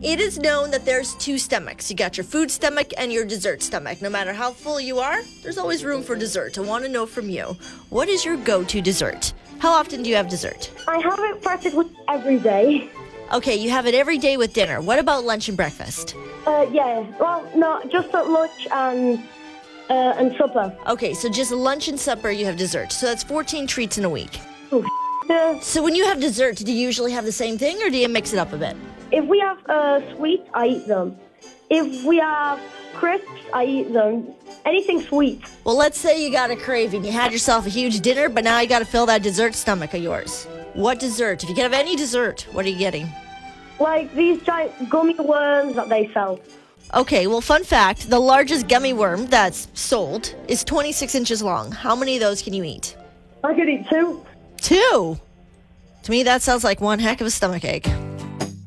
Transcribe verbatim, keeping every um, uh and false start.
It is known that there's two stomachs. You got your food stomach and your dessert stomach. No matter how full you are, there's always room for dessert. I want to know from you, what is your go-to dessert? How often do you have dessert? I have it practically every day. Okay, you have it every day with dinner. What about lunch and breakfast? Uh, yeah. Well, no, just at lunch and uh, and supper. Okay, so just lunch and supper, you have dessert. So that's fourteen treats in a week. Oh, yeah. So when you have dessert, do you usually have the same thing or do you mix it up a bit? If we have uh, sweets, I eat them. If we have crisps, I eat them. Anything sweet. Well, let's say you got a craving. You had yourself a huge dinner, but now you got to fill that dessert stomach of yours. What dessert? If you can have any dessert, what are you getting? Like these giant gummy worms that they sell. Okay, well, fun fact, the largest gummy worm that's sold is twenty-six inches long. How many of those can you eat? I could eat two. Two? To me, that sounds like one heck of a stomachache.